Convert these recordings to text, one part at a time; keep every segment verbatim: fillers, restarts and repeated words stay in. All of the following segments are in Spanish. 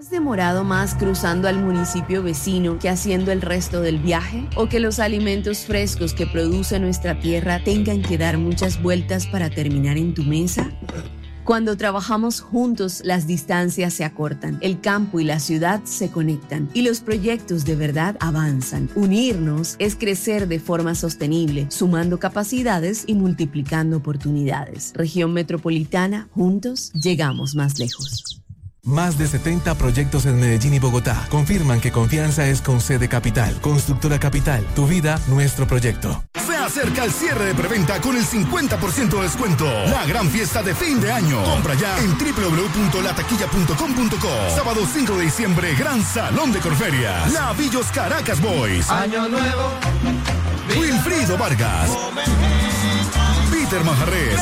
¿Has demorado más cruzando al municipio vecino que haciendo el resto del viaje? ¿O que los alimentos frescos que produce nuestra tierra tengan que dar muchas vueltas para terminar en tu mesa? Cuando trabajamos juntos, las distancias se acortan, el campo y la ciudad se conectan y los proyectos de verdad avanzan. Unirnos es crecer de forma sostenible, sumando capacidades y multiplicando oportunidades. Región Metropolitana, juntos llegamos más lejos. Más de setenta proyectos en Medellín y Bogotá confirman que confianza es con C de Capital. Constructora Capital, tu vida, nuestro proyecto. Se acerca el cierre de preventa con el cincuenta por ciento de descuento. La gran fiesta de fin de año. Compra ya en doble u doble u doble u punto la taquilla punto com punto co. Sábado cinco de diciembre, Gran Salón de Corferias. Lavillos Caracas Boys. Año nuevo. Wilfrido Vargas. Peter Manjarres.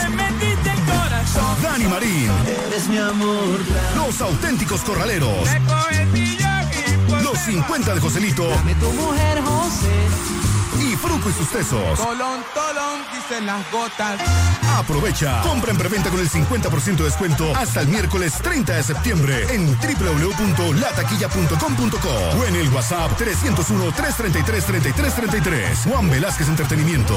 Dani Marín. Eres mi amor. Los Auténticos Corraleros. Los cincuenta de Joselito. Dame tu mujer, José. Y Fruco y sus tesos. Tolón, tolón, dicen las gotas. Aprovecha. Compra en preventa con el cincuenta por ciento de descuento hasta el miércoles treinta de septiembre en doble u doble u doble u punto la taquilla punto com punto co o en el WhatsApp trescientos uno, trescientos treinta y tres, treinta y tres treinta y tres. Juan Velázquez Entretenimiento.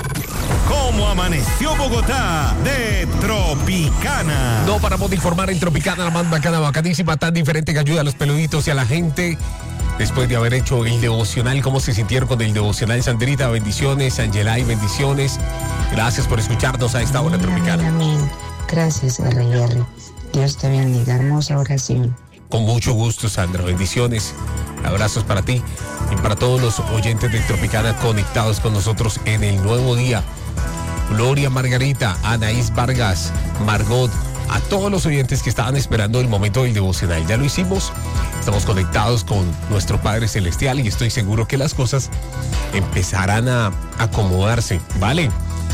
¿Cómo amaneció Bogotá de Tropicana? No paramos de informar en Tropicana, la más bacana, bacanísima, tan diferente que ayuda a los peluditos y a la gente. Después de haber hecho el devocional, ¿cómo se sintieron con el devocional, Sandrita? Bendiciones, Angelay, bendiciones. Gracias por escucharnos a esta hora Tropicana. Amén. Gracias, R R. Dios te bendiga, hermosa oración. Con mucho gusto, Sandra. Bendiciones. Abrazos para ti y para todos los oyentes de Tropicana conectados con nosotros en el nuevo día. Gloria Margarita, Anaís Vargas, Margot, a todos los oyentes que estaban esperando el momento del devocional. Ya lo hicimos, estamos conectados con nuestro Padre Celestial y estoy seguro que las cosas empezarán a acomodarse, ¿vale?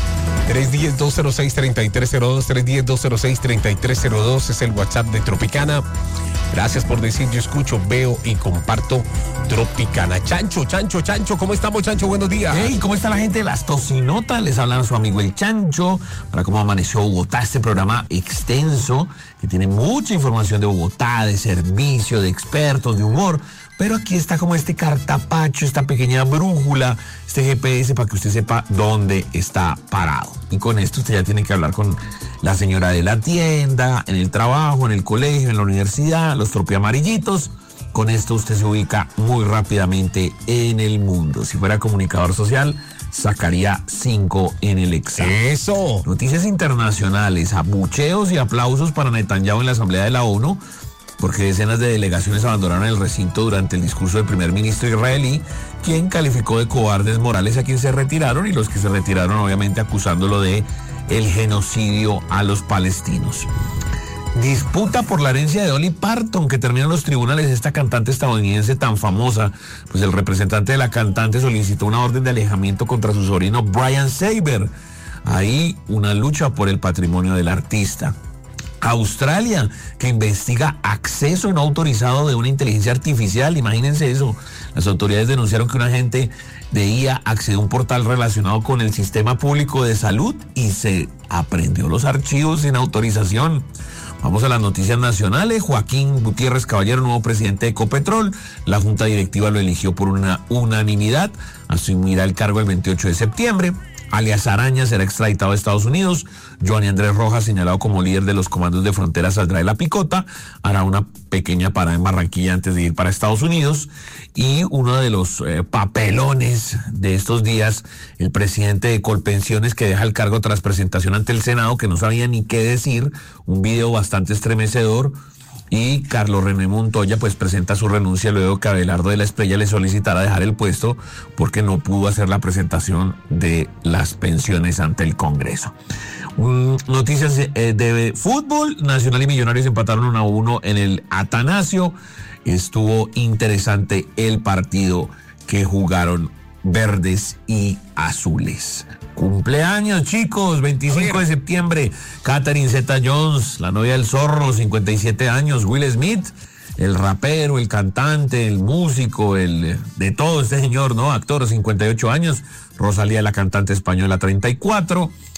tres uno cero, dos cero seis, tres tres cero dos, tres uno cero, dos cero seis, tres tres cero dos es el WhatsApp de Tropicana. Gracias por decir, yo escucho, veo y comparto Tropicana. Chancho, Chancho, Chancho, ¿cómo estamos, Chancho? Buenos días. Hey, ¿cómo está la gente de Las Tocinotas? Les habla su amigo el Chancho para cómo amaneció Bogotá, este programa extenso que tiene mucha información de Bogotá, de servicio, de expertos, de humor. Pero aquí está como este cartapacho, esta pequeña brújula, este G P S para que usted sepa dónde está parado. Y con esto usted ya tiene que hablar con la señora de la tienda, en el trabajo, en el colegio, en la universidad, los tropiamarillitos. Con esto usted se ubica muy rápidamente en el mundo. Si fuera comunicador social, sacaría cinco en el examen. ¡Eso! Noticias internacionales, abucheos y aplausos para Netanyahu en la Asamblea de la ONU, porque decenas de delegaciones abandonaron el recinto durante el discurso del primer ministro israelí, quien calificó de cobardes morales a quienes se retiraron y los que se retiraron obviamente acusándolo de el genocidio a los palestinos. Disputa por la herencia de Dolly Parton que termina en los tribunales. Esta cantante estadounidense tan famosa, pues el representante de la cantante solicitó una orden de alejamiento contra su sobrino Brian Saber. Ahí una lucha por el patrimonio del artista. Australia, que investiga acceso no autorizado de una inteligencia artificial. Imagínense eso. Las autoridades denunciaron que un agente de I A accedió a un portal relacionado con el sistema público de salud y se aprendió los archivos sin autorización. Vamos a las noticias nacionales. Joaquín Gutiérrez Caballero, nuevo presidente de Ecopetrol. La junta directiva lo eligió por una unanimidad. Asumirá el cargo el veintiocho de septiembre. Alias Araña será extraditado a Estados Unidos. Johnny Andrés Rojas, señalado como líder de los comandos de frontera, saldrá de la picota. Hará una pequeña parada en Barranquilla antes de ir para Estados Unidos. Y uno de los eh, papelones de estos días, el presidente de Colpensiones, que deja el cargo tras presentación ante el Senado, que no sabía ni qué decir. Un video bastante estremecedor. Y Carlos René Montoya pues presenta su renuncia luego que Abelardo de la Espriella le solicitara dejar el puesto porque no pudo hacer la presentación de las pensiones ante el Congreso. Mm, noticias eh, de fútbol. Nacional y Millonarios empataron uno a uno en el Atanasio. Estuvo interesante el partido que jugaron verdes y azules. Cumpleaños, chicos, veinticinco de septiembre. Catherine Zeta-Jones, la novia del Zorro, cincuenta y siete años. Will Smith, el rapero, el cantante, el músico, el de todo este señor, ¿no? Actor, cincuenta y ocho años. Rosalía, la cantante española, treinta y cuatro.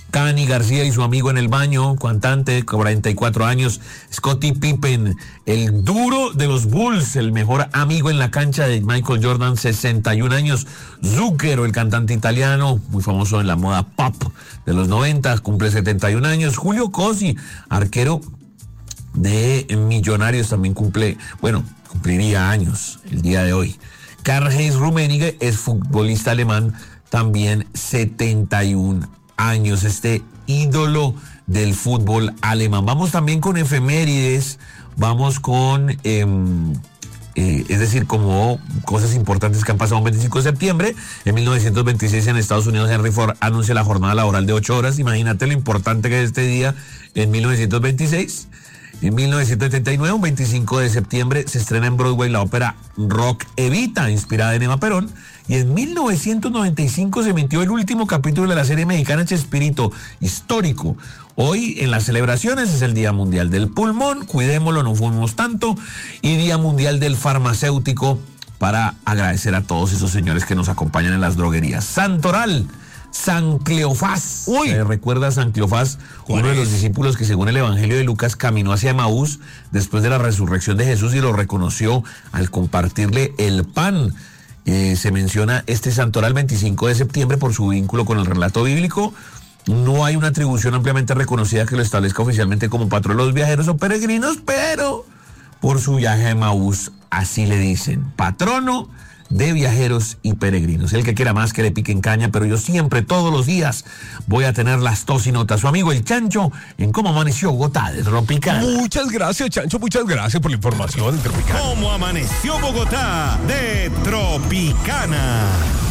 Cani García y su amigo en el baño, cantante, cuarenta y cuatro años. Scottie Pippen, el duro de los Bulls, el mejor amigo en la cancha de Michael Jordan, sesenta y un años. Zucchero, el cantante italiano, muy famoso en la moda pop de los noventa, cumple setenta y un años. Julio Cosi, arquero de Millonarios, también cumple, bueno, cumpliría años el día de hoy. Karl-Heinz Rummenigge es futbolista alemán, también setenta y un años, este ídolo del fútbol alemán. Vamos también con efemérides, vamos con, eh, eh, es decir, como cosas importantes que han pasado un veinticinco de septiembre. En mil novecientos veintiséis en Estados Unidos, Henry Ford anuncia la jornada laboral de ocho horas. Imagínate lo importante que es este día en mil novecientos veintiséis. En mil novecientos setenta y nueve, un veinticinco de septiembre, se estrena en Broadway la ópera Rock Evita, inspirada en Eva Perón. Y en mil novecientos noventa y cinco se emitió el último capítulo de la serie mexicana Chespirito, histórico. Hoy en las celebraciones es el Día Mundial del Pulmón, cuidémoslo, no fumemos tanto, y Día Mundial del Farmacéutico, para agradecer a todos esos señores que nos acompañan en las droguerías. Santoral, San Cleofás. Uy. ¿Se recuerda a San Cleofás? Uno de los discípulos que según el Evangelio de Lucas caminó hacia Emaús después de la resurrección de Jesús y lo reconoció al compartirle el pan. Eh, se menciona este santoral veinticinco de septiembre por su vínculo con el relato bíblico. No hay una atribución ampliamente reconocida que lo establezca oficialmente como patrón de los viajeros o peregrinos, pero por su viaje a Emaús así le dicen, patrono de viajeros y peregrinos. El que quiera más que le piquen caña, pero yo siempre, todos los días, voy a tener las tocinotas. Su amigo el Chancho, en Cómo Amaneció Bogotá, de Tropicana. Muchas gracias, Chancho, muchas gracias por la información, Tropicana. ¿Cómo amaneció Bogotá? De Tropicana.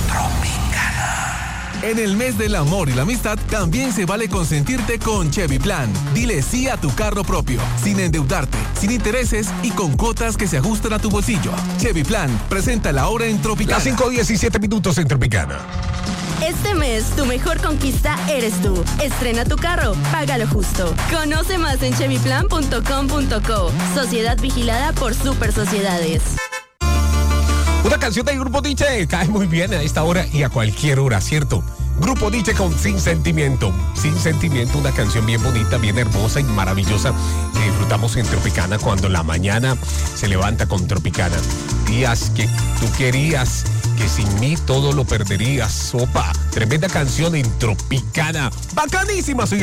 En el mes del amor y la amistad, también se vale consentirte con Chevy Plan. Dile sí a tu carro propio, sin endeudarte, sin intereses y con cuotas que se ajustan a tu bolsillo. Chevy Plan, presenta la hora en Tropicana. Las cinco diecisiete minutos en Tropicana. Este mes, tu mejor conquista eres tú. Estrena tu carro, págalo justo. Conoce más en chevy plan punto com punto co. Sociedad vigilada por Super Sociedades. Una canción del Grupo Nietzsche cae muy bien a esta hora y a cualquier hora, ¿cierto? Grupo Nietzsche con Sin Sentimiento. Sin Sentimiento, una canción bien bonita, bien hermosa y maravillosa que disfrutamos en Tropicana cuando la mañana se levanta con Tropicana. Días que tú querías, que sin mí todo lo perderías. Opa, tremenda canción en Tropicana. Bacanísima. Soy